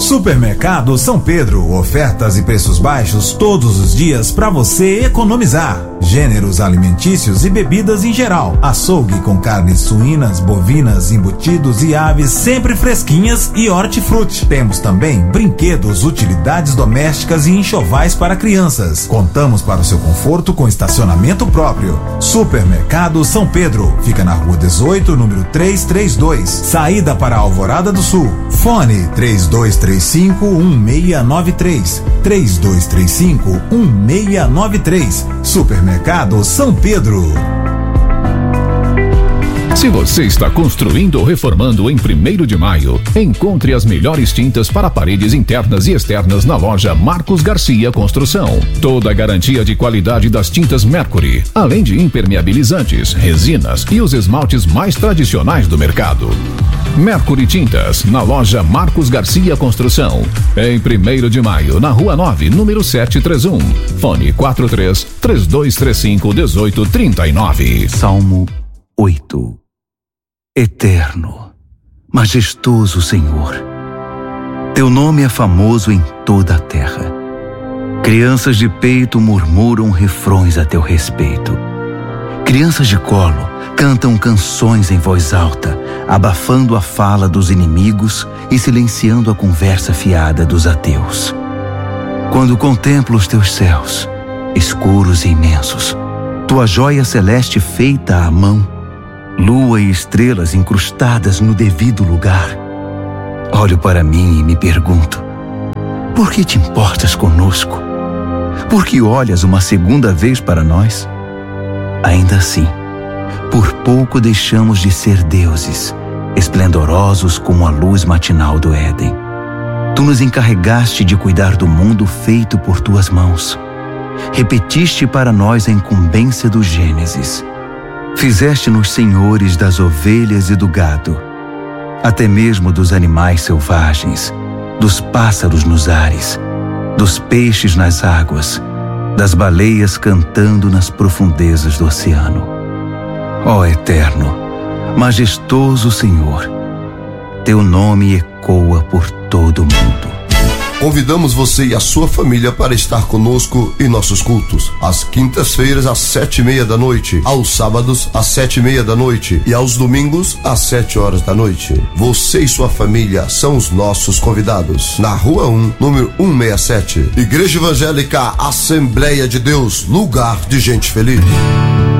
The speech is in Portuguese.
Supermercado São Pedro, ofertas e preços baixos todos os dias para você economizar. Gêneros alimentícios e bebidas em geral. Açougue com carnes suínas, bovinas, embutidos e aves sempre fresquinhas e hortifruti. Temos também brinquedos, utilidades domésticas e enxovais para crianças. Contamos para o seu conforto com estacionamento próprio. Supermercado São Pedro, fica na Rua 18, número 332, saída para a Alvorada do Sul. Fone 3235-1693, 3235-1693. Supermercado São Pedro. Se você está construindo ou reformando em 1º de Maio, encontre as melhores tintas para paredes internas e externas na loja Marcos Garcia Construção. Toda a garantia de qualidade das tintas Mercury, além de impermeabilizantes, resinas e os esmaltes mais tradicionais do mercado. Mercury Tintas, na loja Marcos Garcia Construção. Em 1º de Maio, na Rua 9, número 731. Fone 43-3235-1839. Salmo 8. Eterno, majestoso Senhor, teu nome é famoso em toda a terra. Crianças de peito murmuram refrões a teu respeito. Crianças de colo cantam canções em voz alta, abafando a fala dos inimigos e silenciando a conversa fiada dos ateus. Quando contemplo os teus céus, escuros e imensos, tua joia celeste feita à mão, lua e estrelas incrustadas no devido lugar, olho para mim e me pergunto: por que te importas conosco? Por que olhas uma segunda vez para nós? Ainda assim, por pouco deixamos de ser deuses, esplendorosos como a luz matinal do Éden. Tu nos encarregaste de cuidar do mundo feito por tuas mãos. Repetiste para nós a incumbência do Gênesis. Fizeste-nos senhores das ovelhas e do gado, até mesmo dos animais selvagens, dos pássaros nos ares, dos peixes nas águas, das baleias cantando nas profundezas do oceano. Ó Eterno, majestoso Senhor, teu nome ecoa por todo o mundo. Convidamos você e a sua família para estar conosco em nossos cultos. Às quintas-feiras, às 7:30 da noite. Aos sábados, às 7:30 da noite. E aos domingos, às 7 horas da noite. Você e sua família são os nossos convidados. Na Rua 1, número 167. Igreja Evangélica Assembleia de Deus, lugar de gente feliz.